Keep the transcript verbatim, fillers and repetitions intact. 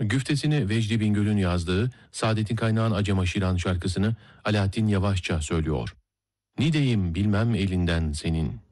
Güftesini Vecdi Bingöl'ün yazdığı Saadettin Kaynağ'ın Acem Aşiran şarkısını Alaaddin Yavaşça söylüyor. Nideyim bilmem elinden senin.